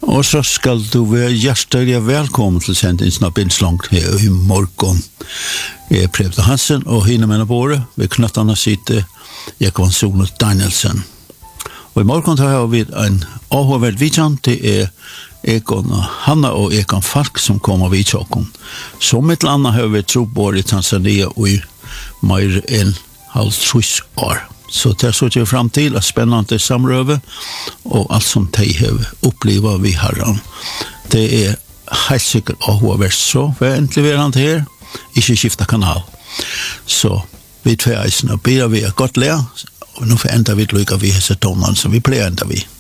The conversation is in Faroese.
Og så skal du være hjertelig velkommen til sendingen av Bindslångt her i morgen. Jeg er Preben Hansen, og henne med båret ved knøttene sitter Jakob Sone Danielsen. Og i morgen tar vi en avhåverd vidjan, det er Ekon Hanna og Ekon Falk som kommer vid tjokken. Som et eller annet har vi trobår i Tanzania i mer enn halvtrus år. Så det så jeg frem til et spennende samrøve, og alt som de har opplevd vi herren. Det er helt sikkert avhåverd, så vi er endelig verandre her, ikke skifte kanal. Så vi tvereisene ber vi godt lære, og nå får enda vi lykke vi hese tonene som vi pleier enda vi.